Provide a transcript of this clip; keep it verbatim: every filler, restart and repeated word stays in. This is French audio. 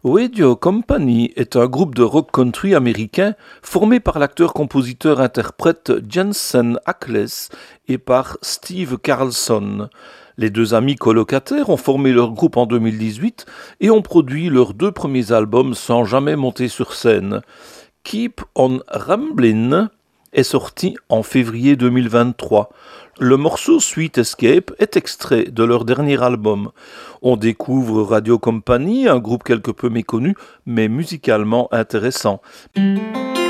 Radio Company est un groupe de rock country américain formé par l'acteur-compositeur-interprète Jensen Ackles et par Steve Carlson. Les deux amis colocataires ont formé leur groupe en deux mille dix-huit et ont produit leurs deux premiers albums sans jamais monter sur scène. Keep on Ramblin' est sorti en février deux mille vingt-trois. Le morceau Sweet Escape est extrait de leur dernier album. On découvre Radio Company, un groupe quelque peu méconnu, mais musicalement intéressant.